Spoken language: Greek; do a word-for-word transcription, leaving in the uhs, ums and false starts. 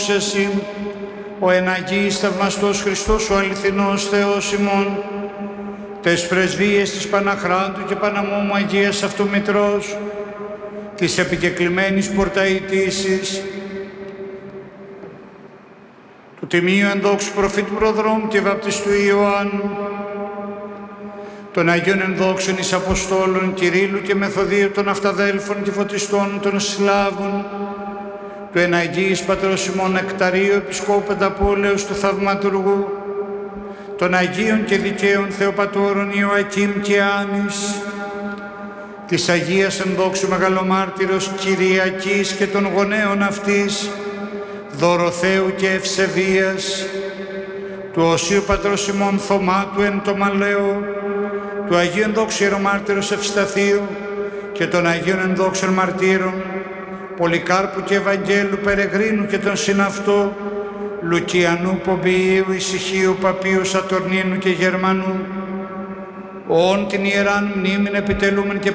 εσύ, ο εν Αγίης θαυμαστός Χριστός, ο αληθινός Θεός ημών, τες πρεσβείες της Παναχράντου και Παναμόμου Αγίας Αυτού Μητρός, της επικεκλημένης πορταητήσης, του Τιμίου Ενδόξου Προφήτου Προδρόμου και Βαπτιστού Ιωάννου, των Αγίων Ενδόξων εις Αποστόλων Κυρίλλου και Μεθοδίου, των Αυταδέλφων και Φωτιστών των Σλάβων, του εν Αγίης Πατρός ημών Νεκταρίου Επισκόπου Πενταπόλεως του Θαυματουργού, των Αγίων και Δικαίων Θεοπατώρων Ιωακήμ και Άνης, της Αγίας Ενδόξου Μεγαλομάρτυρος Κυριακής και των γονέων αυτής, Δωροθέου και Ευσεβίας, του Οσίου Πατρός ημών Θωμάτου εν το Μαλαίο, του Αγίου Ενδόξου Ιερομάρτυρος Ευσταθίου και των Αγίων Ενδόξων Μαρτύρων, Πολυκάρπου και Ευαγγέλου Περεγρίνου και των συναυτό, Λουκιανού, Πομπιείου, Ησυχίου, Παπίου, Σατορνίνου και Γερμανού, όν την ιεράν μνήμην επιτελούμεν και